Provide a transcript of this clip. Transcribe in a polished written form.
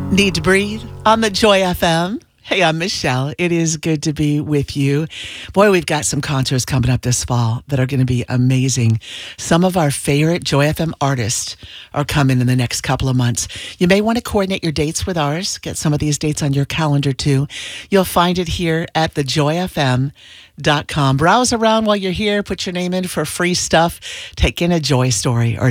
Need to breathe on the Joy FM. Hey, I'm Michelle. It is good to be with you. Boy, we've got some concerts coming up this fall that are going to be amazing. Some of our favorite Joy FM artists are coming in the next couple of months. You may want to coordinate your dates with ours. Get some of these dates on your calendar too. You'll find it here at thejoyfm.com. Browse around while you're here. Put your name in for free stuff. Take in a Joy story or